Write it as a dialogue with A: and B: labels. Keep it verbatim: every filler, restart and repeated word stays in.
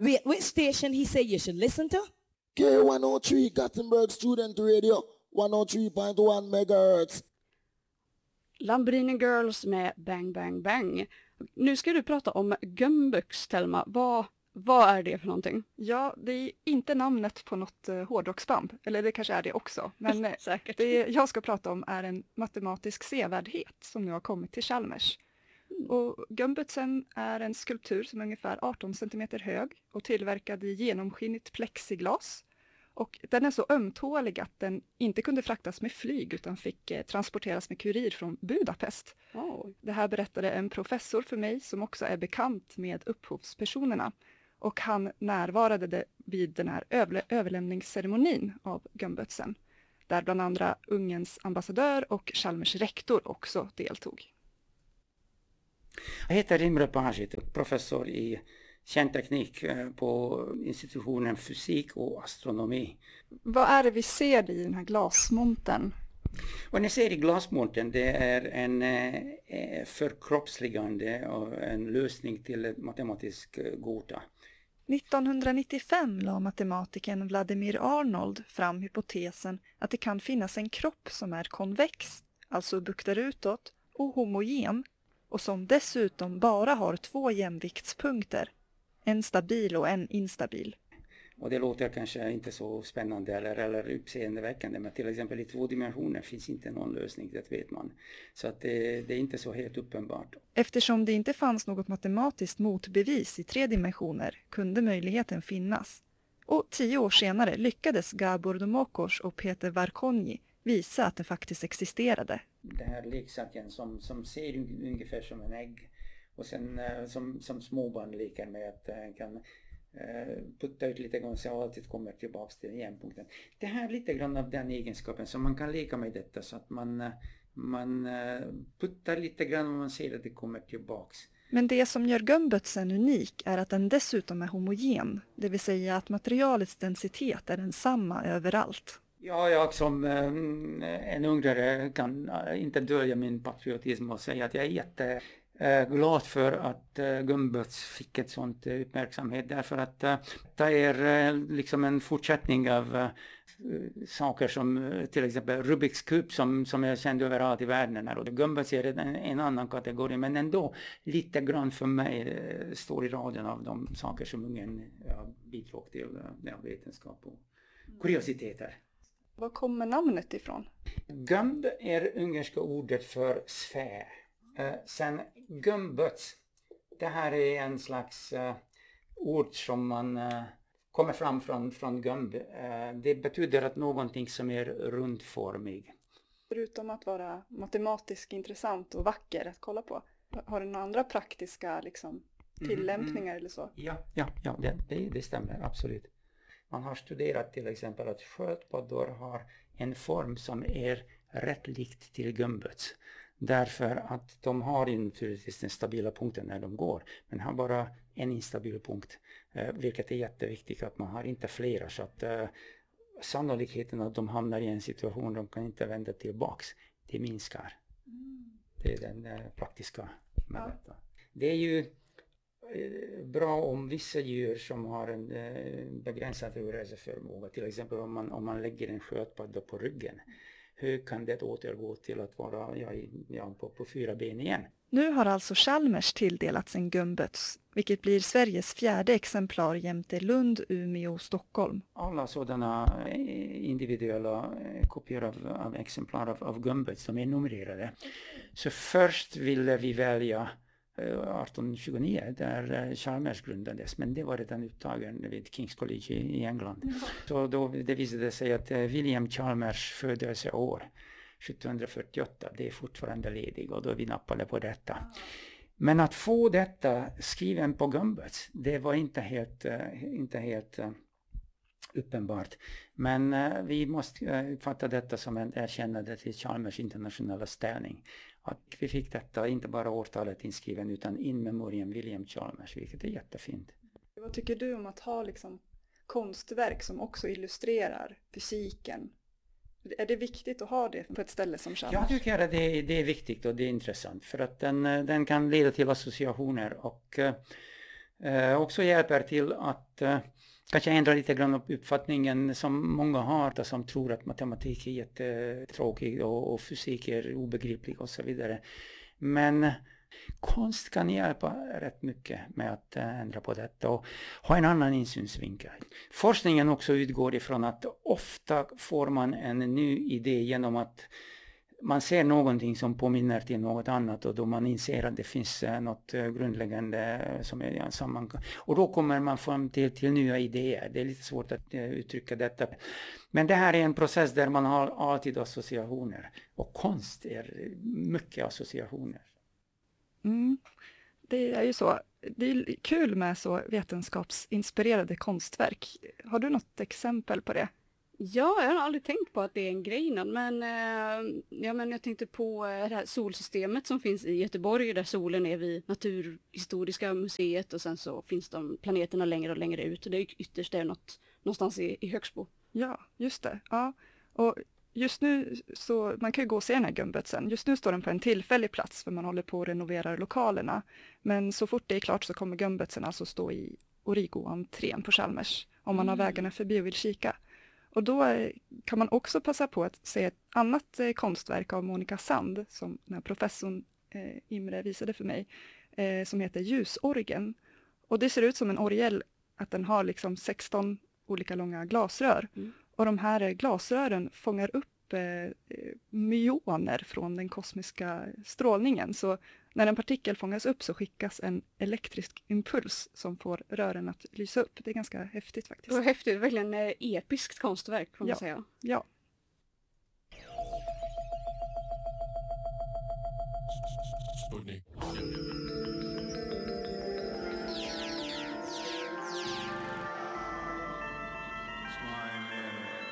A: Wait, which station he said you should listen to?
B: K one oh three Gothenburg Student Radio, one oh three point one megahertz.
C: Lamborghini Girls med Bang Bang Bang. Nu ska du prata om gumbux, Telma. Vad, vad är det för någonting?
D: Ja, det är inte namnet på något uh, hårdrocksband. Eller det kanske är det också. Men
C: Säkert.
D: det jag ska prata om är en matematisk sevärdhet som nu har kommit till Chalmers. Mm. Och gumbutsen är en skulptur som är ungefär arton centimeter hög och tillverkad i genomskinligt plexiglas. Och den är så ömtålig att den inte kunde fraktas med flyg utan fick eh, transporteras med kurir från Budapest.
C: Oh.
D: Det här berättade en professor för mig som också är bekant med upphovspersonerna. Och han närvarade det vid den här överlä- överlämningsceremonin av gumbutsen. Där bland andra Ungerns ambassadör och Chalmers rektor också deltog.
E: Jag heter Imre Pahsit, professor i kärnteknik på institutionen fysik och astronomi.
D: Vad är det vi ser i den här glasmontern?
E: Vad ni ser i glasmontern, det är en eh, förkroppsligande och en lösning till ett matematisk gåta.
D: nittonhundranittiofem la matematikern Vladimir Arnold fram hypotesen att det kan finnas en kropp som är konvex, alltså buktar utåt, och homogen, och som dessutom bara har två jämviktspunkter. En stabil och en instabil.
E: Och det låter kanske inte så spännande eller, eller uppseendeväckande, men till exempel i två dimensioner finns inte någon lösning, det vet man. Så att det, det är inte så helt uppenbart.
D: Eftersom det inte fanns något matematiskt motbevis i tre dimensioner kunde möjligheten finnas. Och tio år senare lyckades Gabor Domokos och Peter Varkonyi visa att det faktiskt existerade.
E: Den här leksaken som, som ser ungefär som en ägg. Och sen som, som småbarn leker med att uh, kan uh, putta ut lite grann så alltid kommer tillbaka till jämpunkten. Det här är lite grann av den egenskapen som man kan leka med detta så att man, uh, man uh, puttar lite grann och man ser att det kommer tillbaks.
D: Men det som gör gumbutsen unik är att den dessutom är homogen, det vill säga att materialets densitet är densamma överallt.
E: Ja, jag som uh, en ungrare kan uh, inte dölja min patriotism och säga att jag är jätte glad för att uh, Gumbuts fick ett sånt uh, uppmärksamhet därför att uh, det är uh, liksom en fortsättning av uh, saker som uh, till exempel Rubiks kub som, som är känd överallt i världen här. Och Gumbuts är en, en annan kategori men ändå lite grann för mig uh, står i raden av de saker som Ungern uh, bidrog till uh, vetenskap och kuriositeter.
D: Var kommer namnet ifrån?
E: Gumb är ungerska ordet för sfär. Uh, sen gumbuts, det här är en slags uh, ord som man uh, kommer fram från, från gumb. Uh, det betyder att någonting som är rundformig.
D: Förutom att vara matematiskt intressant och vacker att kolla på, har du några andra praktiska liksom, tillämpningar mm, mm. eller så?
E: Ja, ja, ja det, det, det stämmer absolut. Man har studerat till exempel att sköldpaddor har en form som är rätt likt till gumbuts. Därför att de har naturligtvis den stabila punkten när de går. Men har bara en instabil punkt. Eh, vilket är jätteviktigt att man har inte flera. Så att eh, sannolikheten att de hamnar i en situation de kan inte vända tillbaks. Det minskar. Mm. Det är den eh, praktiska med ja. detta. Det är ju eh, bra om vissa djur som har en eh, begränsad rörelseförmåga. Till exempel om man, om man lägger en sköldpadda på ryggen. Hur kan det återgå till att vara ja, ja, på, på fyra ben igen?
D: Nu har alltså Chalmers tilldelats en gumbuts, vilket blir Sveriges fjärde exemplar jämte Lund, Umeå och Stockholm.
E: Alla sådana individuella kopior av, av exemplar av, av gumbuts som är numrerade. Så först ville vi välja arton tjugonio där Chalmers grundades, men det var redan upptagen vid King's College i England. Mm. Så då det visade sig att William Chalmers födelseår sjuttonhundrafyrtioåtta, det är fortfarande ledig och då vi nappade på detta. Mm. Men att få detta skriven på gumbuts, det var inte helt, inte helt uppenbart. Men uh, vi måste uh, fatta detta som en erkännande till Chalmers internationella ställning. Att vi fick detta, inte bara årtalet inskriven utan in memoriam William Chalmers, vilket är jättefint.
D: Vad tycker du om att ha liksom konstverk som också illustrerar fysiken? Är det viktigt att ha det på ett ställe som Chalmers?
E: Jag tycker att det är, det är viktigt och det är intressant för att den, den kan leda till associationer och uh, eh, också hjälper till att eh, kanske ändra lite grann uppfattningen som många har, som tror att matematik är jättetråkig och, och fysik är obegriplig och så vidare. Men konst kan hjälpa rätt mycket med att ändra på detta och ha en annan insynsvinkel. Forskningen också utgår ifrån att ofta får man en ny idé genom att man ser någonting som påminner till något annat och då man inser att det finns något grundläggande som är samman. Och då kommer man fram till, till nya idéer. Det är lite svårt att uttrycka detta. Men det här är en process där man har alltid associationer. Och konst är mycket associationer.
D: Mm. Det är ju så. Det är kul med så vetenskapsinspirerade konstverk. Har du något exempel på det?
C: Ja, jag har aldrig tänkt på att det är en grej innan, men, eh, ja, men jag tänkte på eh, det här solsystemet som finns i Göteborg där solen är vid Naturhistoriska museet och sen så finns de planeterna längre och längre ut och det är ytterst det är något, någonstans i, i Högsbo.
D: Ja, just det. Ja. Och just nu så, man kan ju gå och se den här gumbötsen. Just nu står den på en tillfällig plats för man håller på att renovera lokalerna. Men så fort det är klart så kommer gumbötsen alltså stå i Origo-entrén på Chalmers om man har
C: Mm.
D: vägarna förbi och vill kika. Och då kan man också passa på att se ett annat eh, konstverk av Monica Sand som den här professorn eh, Imre visade för mig eh, som heter Ljusorgen. Och det ser ut som en orgel att den har liksom sexton olika långa glasrör.
C: Mm.
D: Och de här eh, glasrören fångar upp eh, myoner från den kosmiska strålningen. Så när en partikel fångas upp så skickas en elektrisk impuls som får rören att lysa upp. Det är ganska häftigt faktiskt.
C: Det var häftigt, verkligen eh, episkt konstverk får man
D: Ja.
C: säga.
D: Ja.
F: Sputnik.